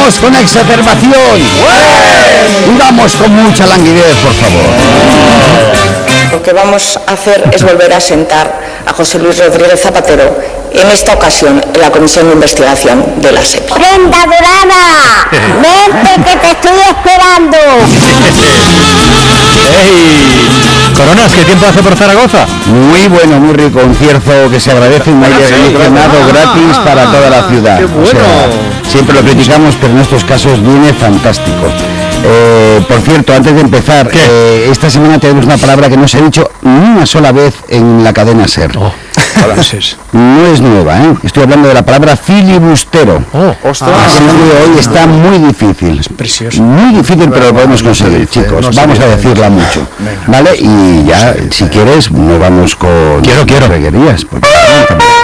vamos con exacerbación. Y vamos con mucha languidez, por favor. Lo que vamos a hacer es volver a sentar a José Luis Rodríguez Zapatero, en esta ocasión en la Comisión de Investigación de la SEPI. ¡Brenda Durana! ¡Vente que te estoy esperando! ¡Ey! Coronas, ¿qué tiempo hace por Zaragoza? Muy bueno, muy rico, un cierzo que se agradece, un aire acondicionado gratis para toda la ciudad. ¡Qué bueno! O sea, siempre lo criticamos, pero en estos casos viene fantástico. Por cierto, antes de empezar, esta semana tenemos una palabra que no se ha dicho ni una sola vez en la cadena SER. No es nueva, ¿eh? Estoy hablando de la palabra filibustero. El nombre de hoy está muy difícil. Es precioso. Muy difícil, pero lo podemos conseguir, chicos. Vamos a decirla mucho. ¿Vale? Y ya, si quieres, nos vamos con... Quiero. reguerías.